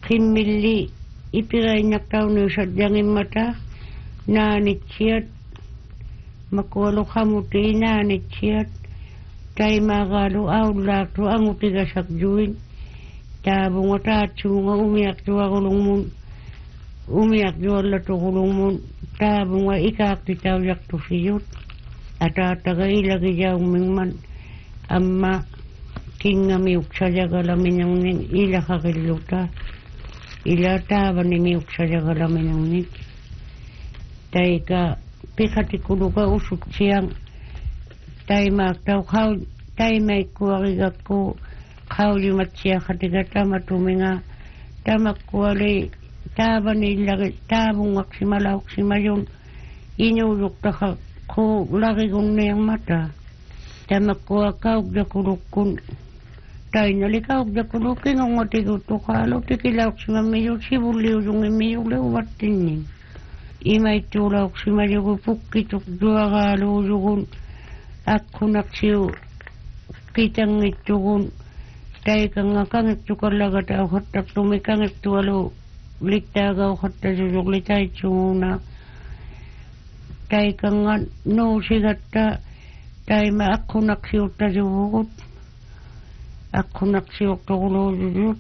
Himmilli ipirainak taunu sadyangin mata naanitsiyat makualo kamuti naanitsiyat tay magalu aulaktu angutiga sakjuin tabunga tatsunga umiyak juwa kulungmun umiyak juwa latu kulungmun tabunga ikakti tawyak tu siyut atataga ilagi jaung mingman amma kingami uksaja galamin yung nin ila kakiluta ila taban ni miuk saja galamin yung nin tay ka pikati kuluka usuk siyang tay magtaw kaw tay may kuwarigak ko kaw limat siya katiga tama tuminga tamak kuwali taban ni lagi tabong maksimalaw simayon inyuluk taka ko lagi kong niyang mata tamak kuwa kaw da kulukun tay nalikaw da kulukin ang matiguto kalo tikilawak si mamiyo sibuliw yung imiyo lewat tinin imay tulawak si mayo pukitok dua kalo yung ako naksiyo kitang itukun tay kang kangit tukalaga tao katak tumikangit tuwalo litagaw katak yung litay tsunguna tay kang no sigata tay ma ako naksiyo tajubukot ako naksiyo tukulojujut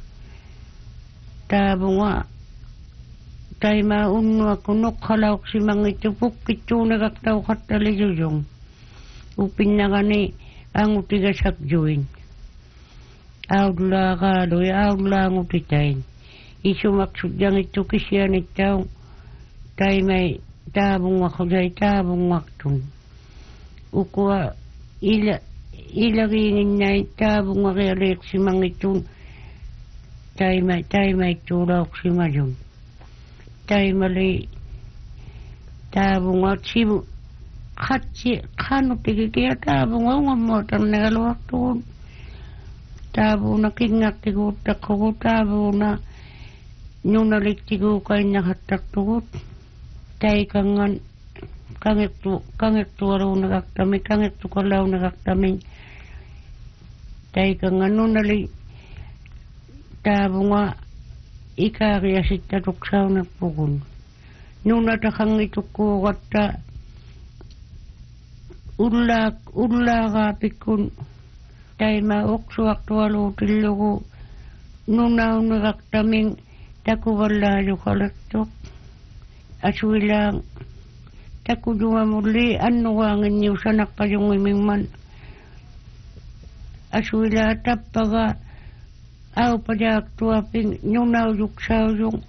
tabunga tay maunno ako nukhalawak si mangito pukito nagaktaw katalijujong upin na gani ang utiga sakjuin awla kadoy awla ang utitain isumaksud yang itu kisyan itaw tay may tabung ako day tabung waktun ukwa ilagingin na itabong makialik si mangitun tay may tulak si mayon tay mali tabong at sibu katsi kano tigikiya tabong ang amotan nagalawak tuon tabong nakingak tigutak ko tabong na nunalik tigukay nakatak tuot tay kangan kangit tu araw nagaktami kangit tu kalaw nagaktami tay kang ano nali tabunga ikariya sita tuksaw nagpukun nuna takang ituko kata ulla kapikun tay maokso aktualo tiluko nuna nagaktaming takubalayo kalaktok aswilang takujunga muli anuwangin niyo sa nakayong imingman aswila tapaga aw padak tuaping nyunaw yuksaw yung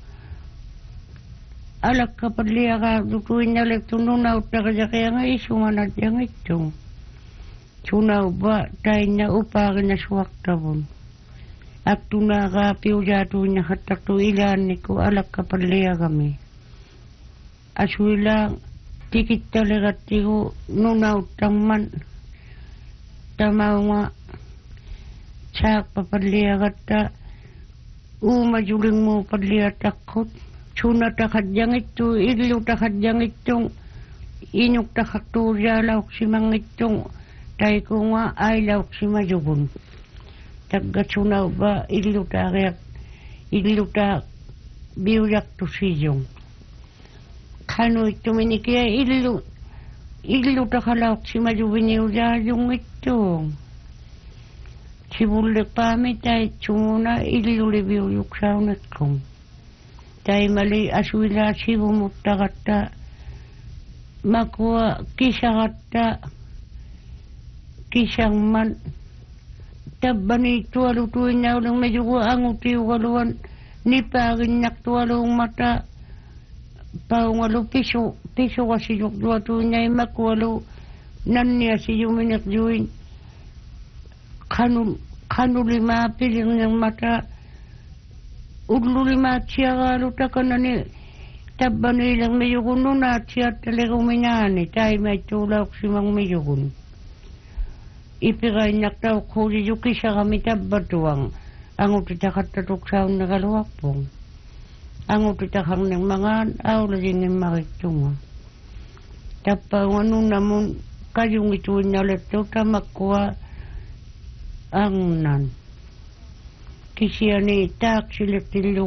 alak kapadliya ka dutuin na lekto nunaw takaya kaya nga isumanat yung itong sunaw ba tayo na upakin na suwaktabon at tunaka piujato niya katakto ilan ni ko alak kapadliya kami aswila tikit talaga tigo nunaw tangman tamaw nga sak papadliya kata umajuling mo padliya takot suna takadyang ito ilu takadyang itong inyok takakturya lawak si mga itong tay ko nga ay lawak si majugun taga sunaw ba ilu ta biyuyak to siyong kano ito minikiya ilu takalawak si majubiniw yung ito sibulik pami tay tsumuna ilu libiw yuksaw natkong tay mali aswila sibumukta kata makuha kata kisang man tabani tuwalutuin na ulang medyo ko ang utiw kaluan nipagin naktuwalong mata paungalo piso kasi yukduwatuin na imakwalo nanya si yuminak juin kanu lima piling ng mata ulu lima siya kaluta ka na ni tabani lang mayukun nun at siya talagang minani tayo may tulak si mang mayukun ipigay naktaw ko si yuki siya kami tabatuang ang utitakattatuk sa nagaluwapong ang utitakang ng mga awlajin ng makitunga tapang ano namun kayong ituin na leto tamakwa ang nan kisya ni tak silip